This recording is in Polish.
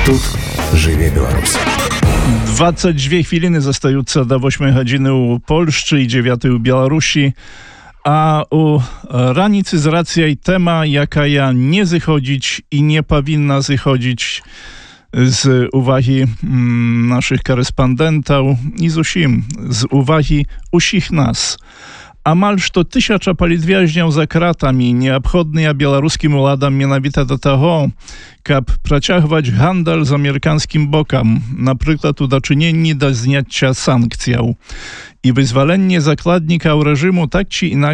Тут жыве Беларусь. 22 хвіліни застаюцца да 8 гадзіны ў Польшчы і 9 у Беларусі. A u ranicy z racjaj tema, jaka nie zchodzić i nie powinna zchodzić z uwagi naszych korespondentów i z uwagi usich nas. Amalż to 1000 politwiaźniów za kratami nieobchodny białoruskim uladam mianowita do tego, kab przeciągać handel z amerykańskim bokiem, na przykład udaczynieni do znięcia sankcjów. I wyzwolenie zakładnika reżimu tak czy inaczej